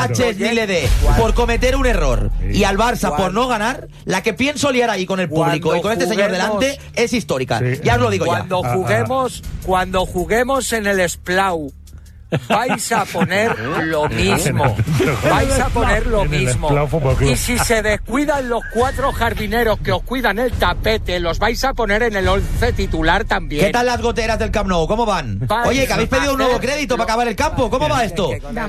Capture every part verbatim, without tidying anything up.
a Chesney le dé por cometer un error y al Barça por no ganar, la que pienso liar ahí con el público y con este señor delante es histórica. Sí. Ya os lo digo cuando ya. Juguemos, ah, ah. Cuando juguemos en el Splau, vais a poner lo mismo. Vais a poner lo mismo. Y si se descuidan los cuatro jardineros que os cuidan el tapete, los vais a poner en el once titular también. ¿Qué tal las goteras del Camp Nou? ¿Cómo van? Vale, Oye, que habéis pedido un nuevo crédito para acabar el campo. ¿Cómo va esto?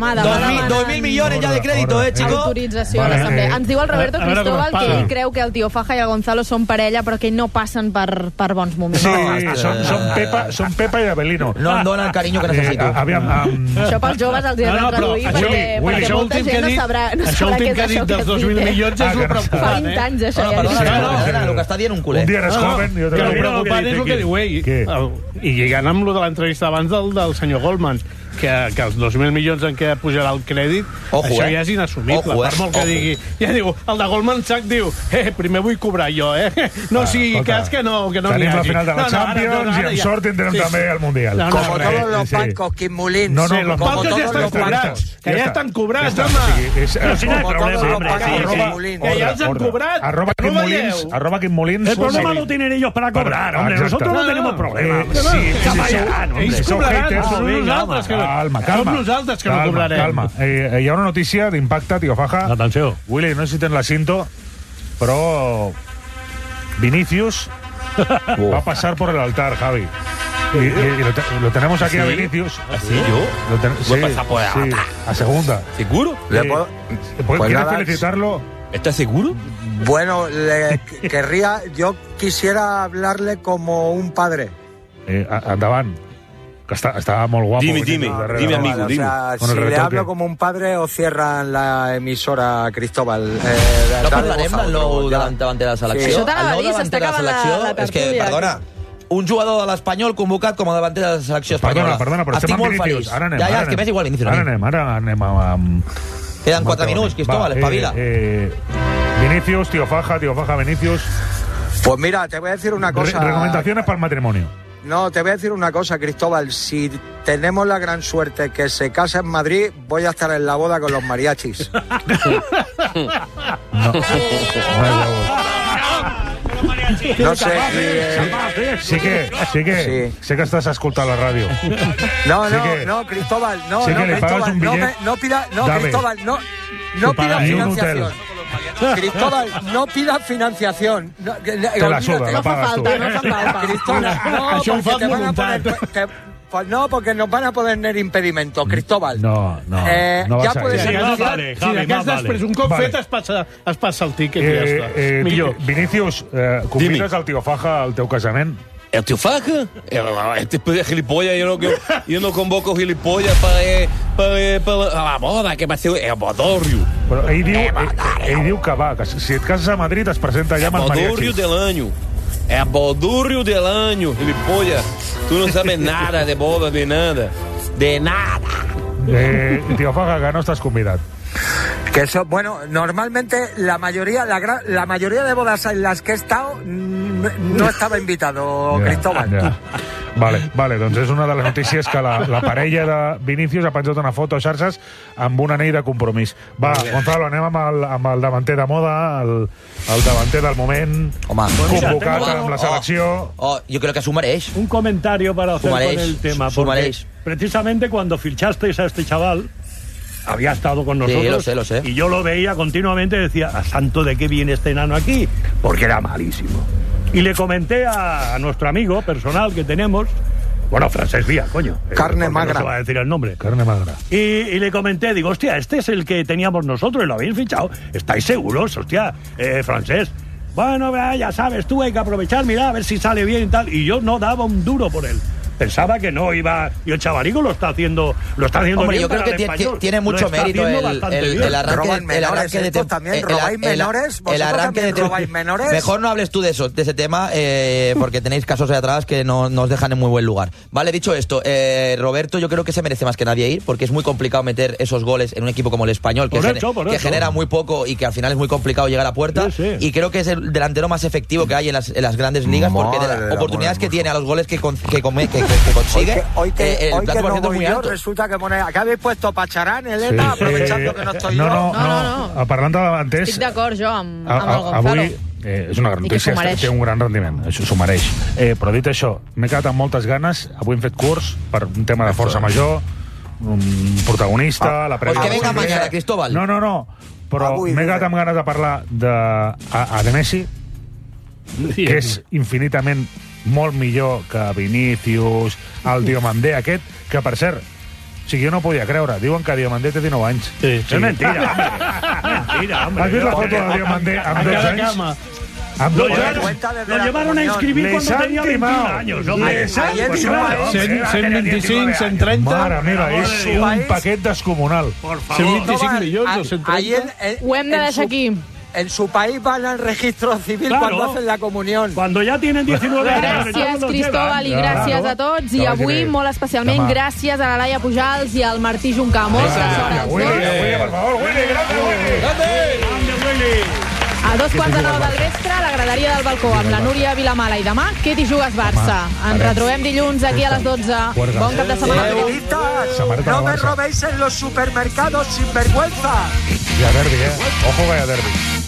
Dos mil millones ya de crédito, eh, chicos? Autorització a l'Assemblea. Ens diu el Roberto Cristóbal que ell creu que el Tio Faja i el Gonzalo són parella, però que no passen per, per bons moments. Sí, són, són, Pepa, són Pepa i Abelino. No em donen el carinyo que necessito. Eh, aviam, um... Això pels joves els he de traduir, això, perquè, Willy, perquè molta gent no sabrà, no això sabrà què és que això dels dos mil milions és el preocupant, Fa vint anys, això. No, perdona, perdona, el que està dient un culer. Un dia eres joven i otro dia... El preocupant és el que diu ell. I lligant amb lo de l'entrevista abans del, del senyor Goldman, que, que els dos mil milions en què pujarà el crèdit, Ojo, això eh? ja és inassumible. Ojo, eh? Per molt que Ojo. digui... Ja diu, el de Goldman Sachs diu, eh, primer vull cobrar jo, eh? No ah, sigui escolta, cas que no que no tenim n'hi hagi. la final de la no, Champions no, no, no, i amb sort tindrem sí, també el Mundial. No, no, como no, todos los bancos, sí. Quim Molins. No, no, sí, los bancos ja estan cobrats. Que ja estan cobrats, home. Però si no hi ha problema, que ja els han cobrat. Arroba Quim Molins. Arroba Quim Molins. El problema lo tienen ellos para cobrar, hombre. Nosotros no tenemos problema. Sí, ells cobraran. Som nosaltres que calma, calma. nosaltres que no cobrarem. Calma, eh, hi ha una notícia d'impacte, Tio Faja. Atenció. Willy, no sé si tens la cinto, però Vinicius uh. va pasar por el altar, Javi. Y, y, y lo, te, lo tenemos aquí ¿Sí? a Vinicius. ¿Así yo? Lo ten, voy a pasar por el altar. Sí, a segunda. ¿Seguro? Eh, ¿Le puedo? Pues ¿Quieres nada, felicitarlo? ¿Estás seguro? Bueno, le querría... Yo quisiera hablarle como un padre. Eh, endavant. Que està, està molt guapo. Dime, dime, dime, amigo, vale, dime. O sea, si le hablo como un padre o cierran la emisora, Cristóbal. Eh, no parlarem del nou davanter de la selecció. Sí. Això t'anava a dir, s'està acabant la, la tertúlia. És que, perdona, un jugador de l'Espanyol convocat com a davanter de la selecció espanyola. Perdona, perdona, però estem amb Vinicius. Ara anem, ja, ja, ara és que m'és igual Vinicius. Ara anem, ara anem amb... Queden quatre minuts, Cristóbal, espavila. Eh, eh, Vinicius, Tio Faja, Tio Faja, Vinicius... Pues mira, te voy a decir una cosa... Re recomendaciones para el matrimonio. No, te voy a decir una cosa, Cristóbal. Si tenemos la gran suerte que se casa en Madrid, voy a estar en la boda con los mariachis. No. No, no sé si... Eh... Sí que, sí que, sí. Sé que estás escoltant la ràdio. No, sí no, que, no, Cristóbal, no, sí no, que Cristóbal, no, me, no pida, no, Dame. Cristóbal, no, no pida financiación. Cristóbal, no pidas financiación. No, te la suda, la pagas tú. No fa falta. Cristóbal, no, porque te van a poner... Te, pues no, porque nos van a poner impedimentos, Cristóbal. No, no, eh, no ja puede ser. No, vale, si de cas després un cop vale. fet es passa, es passa el tiquet i eh, ja està. Eh, Millor. Vinicius, eh, convides el Tio Faja al teu casament? ¿El Tio Faja? Este es gilipollas, yo no, yo no convoco gilipollas para, para, para la boda, que va a ser el Bodorrio. Però ell diu, ell, ell diu que va, que si et cases a Madrid es presenta allà amb els mariachis. Bodorrio del año. Es Bodorrio del año, gilipollas. Tú no sabes nada de boda, de nada. De nada. Eh, Tio Faja, que no estàs convidat. Que eso, bueno, normalmente la mayoría, la, gran, la mayoría de bodas en las que he estado no, no estaba invitado, yeah, Cristóbal. Yeah. Vale, vale, doncs és una de les notícies que la, la parella de Vinicius ha penjat una foto a xarxes amb un anell de compromís. Va, Gonzalo, anem amb el, amb el davanter de moda, el, el davanter del moment, Home, convocat bueno, amb la selecció. Oh, oh, yo creo que s'ho mereix. Un comentario para hacer mereix, con el tema. Porque precisamente cuando fichasteis a este chaval, había estado con nosotros, sí, lo sé, lo sé. Y yo lo veía continuamente y decía, ¿a santo de qué viene este enano aquí? Porque era malísimo. Y le comenté a, a nuestro amigo personal que tenemos, bueno, Francesc Vía, coño. Carne magra. No se va a decir el nombre. Carne magra. Y, y le comenté, digo, hostia, este es el que teníamos nosotros y lo habéis fichado. ¿Estáis seguros, hostia, eh, Francesc? Bueno, ya sabes, tú hay que aprovechar, mira, a ver si sale bien y tal. Y yo no daba un duro por él. Pensaba que no iba, y el chavalico lo está haciendo, lo está haciendo Hombre, bien. Yo creo que tiene, tiene mucho mérito el, el, el, el arranque, el arranque de tem- también robáis menores, el arranque de robáis menores. Mejor no hables tú de eso, de ese tema, eh, porque tenéis casos ahí atrás que no nos dejan en muy buen lugar. Vale, dicho esto, eh, Roberto, yo creo que se merece más que nadie ir, porque es muy complicado meter esos goles en un equipo como el Español, que, por hecho, por que genera muy poco y que al final es muy complicado llegar a puerta. Sí, sí. Y creo que es el delantero más efectivo que hay en las, en las grandes ligas, porque de las oportunidades que tiene, a los goles que, con, que, come, que, que consigue, hoy que, eh, el hoy plato que no es muy voy yo, alto. resulta que pone, ¿qué habéis puesto Pacharán, Elena, Sí. aprovechando Eh, que no estoy no, yo? no, No, no, no. Parlant de davanters... Estic d'acord jo amb, a- amb el a- Gonzalo. Avui eh, és una gran I que s'ho notícia, mereix. té un gran rendiment, això s'ho mereix. Eh, però dit això, m'he quedat amb moltes ganes, avui hem fet curs per un tema de força major, un protagonista, la prèvia... Pues que venga de- mañana, Cristóbal. No, no, no, però Avui, m'he quedat amb ganes de parlar de, a, a de Messi, que és infinitament molt millor que Vinícius, el Diomandé aquest, que per cert, o sigui, jo no podia creure. Diuen que Diomandé té dinou anys. Sí, sí. És mentira, home. Mentira, hombre. Has vist la foto de Diomandé amb dotze anys? Amb Lo, dotze llevaron, anys? lo llevaron a inscribir Les cuando han tenía veintiún timado. años. Hombre. Les han Ahí en su timado. país. cent, cent vint-i-cinc, cent trenta... Mare meva, és su un país. paquet descomunal. Por cent favor. vint-i-cinc No, milions, a- o cent ahí trenta. en- en- Ho hem de en deixar su- aquí. En su país van al registro civil Claro. cuando hacen la comunión. Cuando ya tienen diecinueve años. Gràcies, Cristóbal, i gràcies a tots. I Claro que avui, sí. molt especialment, Demà. gràcies a la Laia Pujals i al Martí Juncà. Moltes hores. Willy, Dos. Willy, per favor, Willy, grande Willy. A dos quarts de nou del vespre, a la graderia del balcó, amb la Núria Vilamala. I demà, què t'hi jugues, Barça? Ens retrobem dilluns aquí a les dotze. Bon cap de setmana. Periodistas, Samareta no del me Barça. robéis en los supermercados sin vergüenza. Ja derbi, eh? Ojo que hi ha derbi.